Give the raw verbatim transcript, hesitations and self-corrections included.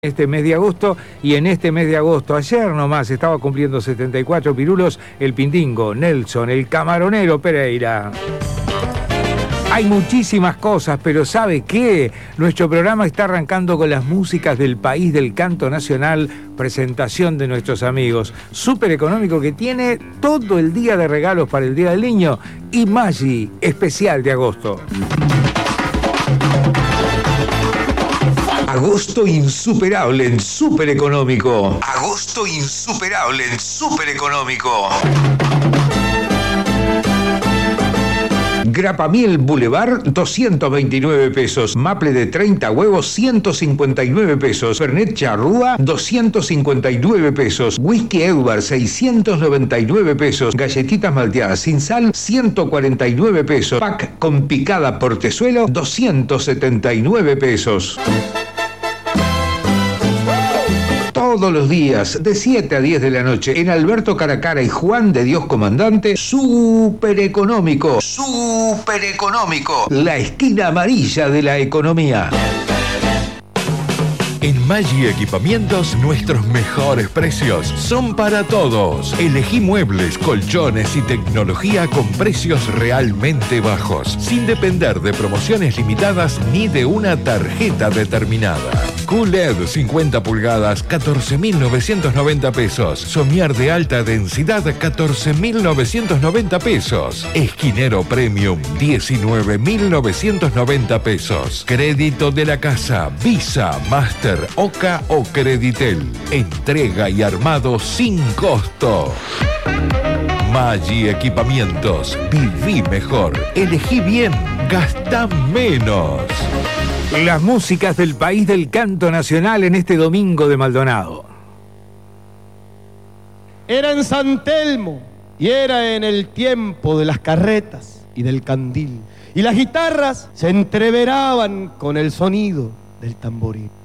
Este mes de agosto, y en este mes de agosto, ayer nomás, estaba cumpliendo setenta y cuatro pirulos el Pindingo, Nelson, el Camaronero Pereira. Hay muchísimas cosas, pero ¿sabe qué? Nuestro programa está arrancando con las músicas del país del canto nacional, presentación de nuestros amigos. Súper económico, que tiene todo el día de regalos para el Día del Niño, y Maggi, especial de agosto. Agosto insuperable en Súper Económico. Agosto insuperable en Súper Económico. Grapamiel Boulevard, doscientos veintinueve pesos. Maple de treinta huevos, ciento cincuenta y nueve pesos. Fernet Charrúa, doscientos cincuenta y nueve pesos. Whisky Edward, seiscientos noventa y nueve pesos. Galletitas malteadas sin sal, ciento cuarenta y nueve pesos. Pack con picada portezuelo, doscientos setenta y nueve pesos. Todos los días, de siete a diez de la noche, en Alberto Caracara y Juan de Dios Comandante, Súper Económico, Súper Económico, la esquina amarilla de la economía. En Maggi Equipamientos, nuestros mejores precios son para todos. Elegí muebles, colchones y tecnología con precios realmente bajos, sin depender de promociones limitadas ni de una tarjeta determinada. Q L E D cincuenta pulgadas, catorce mil novecientos noventa pesos. Somier de alta densidad, catorce mil novecientos noventa pesos. Esquinero Premium, diecinueve mil novecientos noventa pesos. Crédito de la casa, Visa, Master, Oca o Creditel. Entrega y armado sin costo. Maggi Equipamientos. Viví mejor. Elegí bien. Gastá menos. Las músicas del país del canto nacional en este domingo de Maldonado. Era en San Telmo y era en el tiempo de las carretas y del candil. Y las guitarras se entreveraban con el sonido del tamboril.